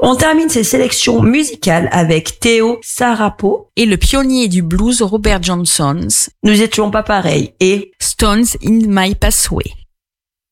On termine ces sélections musicales avec Théo Sarapo. Et le pionnier du blues Robert Johnson. Nous étions pas pareils et Stones in My Pathway.